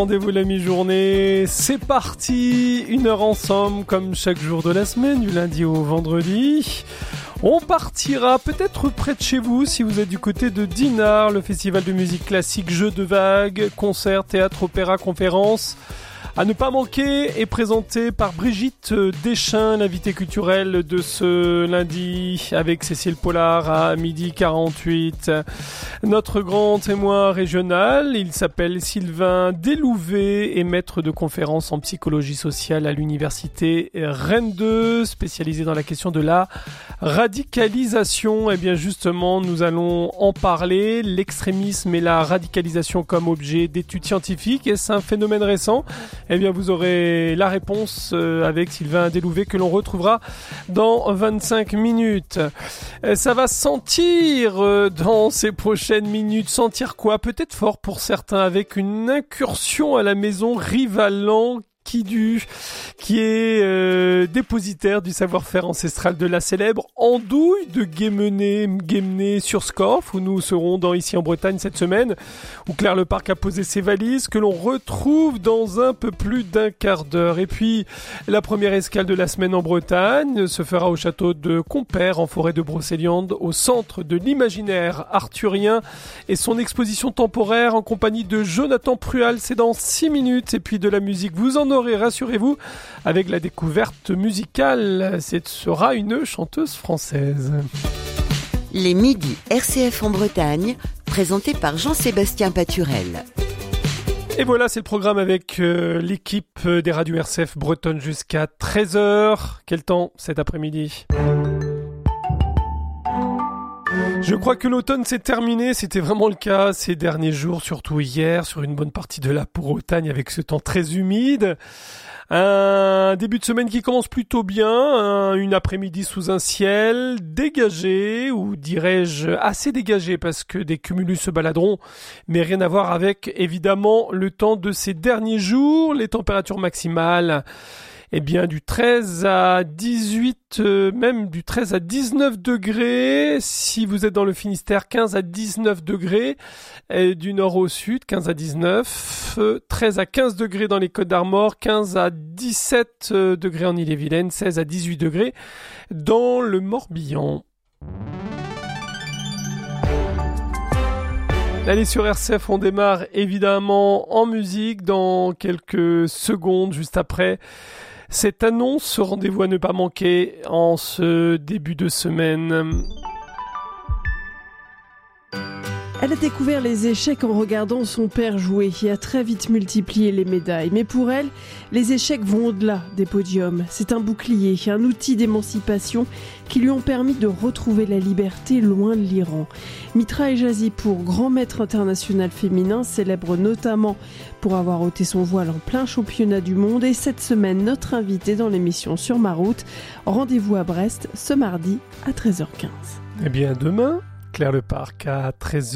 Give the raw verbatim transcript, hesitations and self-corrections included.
Rendez-vous la mi-journée, c'est parti, une heure ensemble comme chaque jour de la semaine, du lundi au vendredi. On partira peut-être près de chez vous si vous êtes du côté de Dinard, le festival de musique classique, jeux de vagues, concerts, théâtre, opéra, conférences. À ne pas manquer est présenté par Brigitte Deschamps, l'invitée culturelle de ce lundi avec Cécile Pollard à midi quarante-huit. Notre grand témoin régional, il s'appelle Sylvain Delouvet, est maître de conférences en psychologie sociale à l'université Rennes deux, spécialisé dans la question de la radicalisation. Et bien justement, nous allons en parler. L'extrémisme et la radicalisation comme objet d'études scientifiques, est-ce un phénomène récent ? Eh bien, vous aurez la réponse avec Sylvain Delouvet que l'on retrouvera dans vingt-cinq minutes. Ça va sentir dans ces prochaines minutes. Sentir quoi ? Peut-être fort pour certains, avec une incursion à la maison Rivalan qui du qui est euh, dépositaire du savoir-faire ancestral de la célèbre andouille de Guémené, Guémené sur Scorff, où nous serons dans Ici en Bretagne cette semaine, où Claire Leparc a posé ses valises, que l'on retrouve dans un peu plus d'un quart d'heure. Et puis, la première escale de la semaine en Bretagne se fera au château de Compère, en forêt de Brocéliande, au centre de l'imaginaire arthurien, et son exposition temporaire en compagnie de Jonathan Prual. C'est dans six minutes, et puis de la musique, vous en aurez, rassurez-vous, avec la découverte musicale. Ce sera une chanteuse française. Les midis R C F en Bretagne, présentés par Jean-Sébastien Paturel. Et voilà, c'est le programme avec euh, l'équipe des radios R C F bretonnes jusqu'à treize heures. Quel temps cet après-midi ? Je crois que l'automne s'est terminé, c'était vraiment le cas ces derniers jours, surtout hier, sur une bonne partie de la Bretagne avec ce temps très humide. Un début de semaine qui commence plutôt bien, un, une après-midi sous un ciel dégagé, ou dirais-je assez dégagé parce que des cumulus se baladeront, mais rien à voir avec évidemment le temps de ces derniers jours, les températures maximales. Eh bien, du treize à dix-huit, euh, même du treize à dix-neuf degrés. Si vous êtes dans le Finistère, quinze à dix-neuf degrés. Et du nord au sud, quinze à dix-neuf. Euh, treize à quinze degrés dans les Côtes d'Armor. quinze à dix-sept euh, degrés en Ille-et-Vilaine. seize à dix-huit degrés dans le Morbihan. Allez, sur R C F, on démarre évidemment en musique dans quelques secondes, juste après cette annonce, ce rendez-vous à ne pas manquer en ce début de semaine. Elle a découvert les échecs en regardant son père jouer et a très vite multiplié les médailles. Mais pour elle, les échecs vont au-delà des podiums. C'est un bouclier, un outil d'émancipation qui lui ont permis de retrouver la liberté loin de l'Iran. Mitra Ejazipour, grand maître international féminin, célèbre notamment pour avoir ôté son voile en plein championnat du monde. Et cette semaine, notre invité dans l'émission Sur ma route. Rendez-vous à Brest ce mardi à treize heures quinze. Eh bien, demain, Claire Leparc à treize heures.